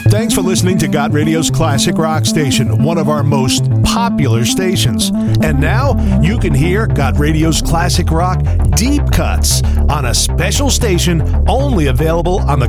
Thanks for listening to Got Radio's Classic Rock Station, one of our most popular stations. And now you can hear Got Radio's Classic Rock Deep Cuts on a special station only available on the